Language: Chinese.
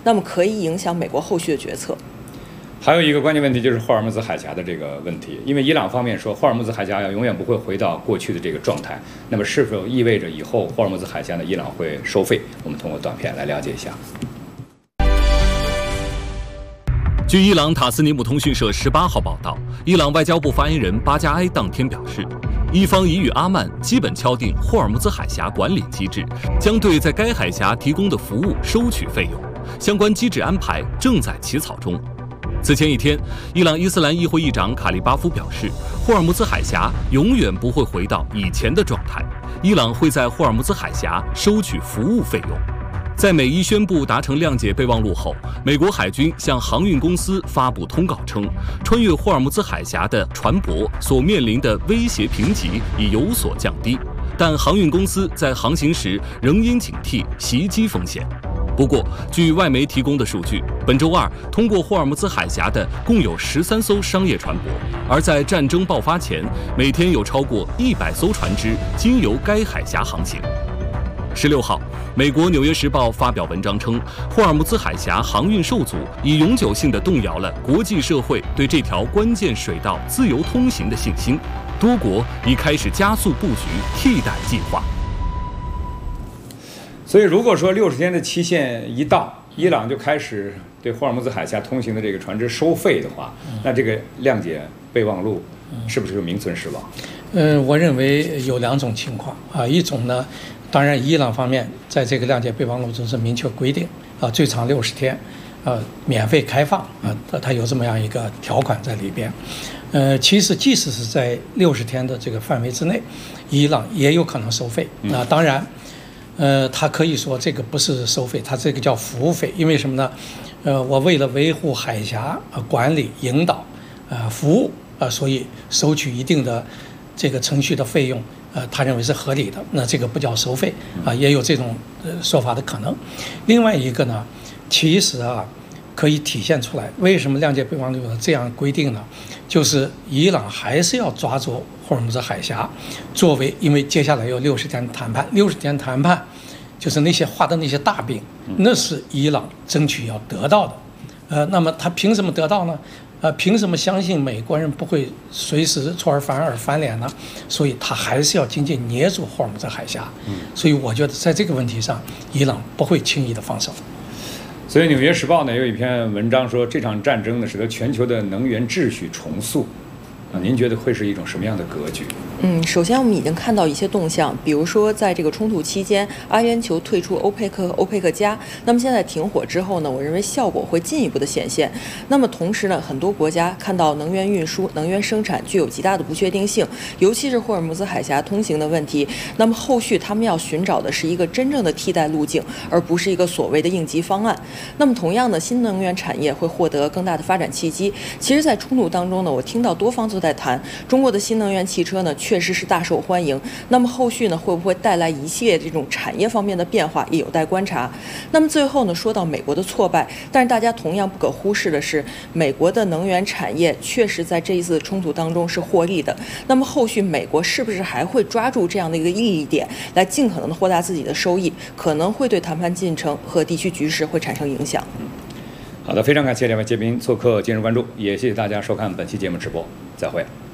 那么可以影响美国后续的决策。 还有一个关键问题就是霍尔木兹海峡的这个问题，因为伊朗方面说霍尔木兹海峡永远不会回到过去的这个状态，那么是否意味着以后霍尔木兹海峡呢，伊朗会收费？我们通过短片来了解一下。 据伊朗塔斯尼姆通讯社18号报道，伊朗外交部发言人巴加埃当天表示，伊方已与阿曼基本敲定霍尔木兹海峡管理机制，将对在该海峡提供的服务收取费用，相关机制安排正在起草中。此前一天，伊朗伊斯兰议会议长卡利巴夫表示，霍尔木兹海峡永远不会回到以前的状态，伊朗会在霍尔木兹海峡收取服务费用。在美伊宣布达成谅解备忘录后，美国海军向航运公司发布通告称，穿越霍尔木兹海峡的船舶所面临的威胁评级已有所降低，但航运公司在航行时仍应警惕袭击风险。不过，据外媒提供的数据，本周二通过霍尔木兹海峡的共有13艘商业船舶，而在战争爆发前，每天有超过100艘船只经由该海峡航行。16号，美国《纽约时报》发表文章称，霍尔木兹海峡航运受阻，已永久性地动摇了国际社会对这条关键水道自由通行的信心。多国已开始加速布局替代计划。 所以，如果说60天的期限一到，伊朗就开始对霍尔木兹海峡通行的这个船只收费的话，那这个谅解备忘录是不是就名存实亡？ 我认为有2种情况啊，一种呢，当然伊朗方面在这个谅解备忘录中是明确规定啊，最长60天，免费开放啊，它有这么样一个条款在里边。其实即使是在60天的这个范围之内，伊朗也有可能收费啊，当然。他可以说这个不是收费，他这个叫服务费，因为什么呢？我为了维护海峡管理、引导、服务所以收取一定的这个程序的费用，他认为是合理的，那这个不叫收费啊，也有这种说法的可能。另外一个呢，其实可以体现出来，为什么谅解备忘录这样规定呢？就是伊朗还是要抓住霍尔木兹海峡作为，因为接下来有60天谈判，60天谈判就是那些画的那些大饼，那是伊朗争取要得到的。那么他凭什么得到呢？凭什么相信美国人不会随时出尔反尔翻脸呢？所以他还是要紧紧捏住霍尔木兹海峡。所以我觉得在这个问题上，伊朗不会轻易的放手。 所以，《纽约时报》呢有一篇文章说，这场战争呢使得全球的能源秩序重塑。您觉得会是一种什么样的格局？ 首先我们已经看到一些动向，比如说在这个冲突期间，阿联酋退出欧佩克、欧佩克加。那么现在停火之后呢，我认为效果会进一步的显现。那么同时呢，很多国家看到能源运输、能源生产具有极大的不确定性，尤其是霍尔木兹海峡通行的问题。那么后续他们要寻找的是一个真正的替代路径，而不是一个所谓的应急方案。那么同样的，新能源产业会获得更大的发展契机。其实，在冲突当中呢，我听到多方都在谈中国的新能源汽车呢，确实是大受欢迎。那么后续呢，会不会带来一系列这种产业方面的变化，也有待观察。那么最后呢，说到美国的挫败，但是大家同样不可忽视的是，美国的能源产业确实在这一次冲突当中是获利的。那么后续美国是不是还会抓住这样的一个利益点，来尽可能的扩大自己的收益，可能会对谈判进程和地区局势会产生影响。 好的，非常感谢两位嘉宾做客今日关注，也谢谢大家收看本期节目直播，再会。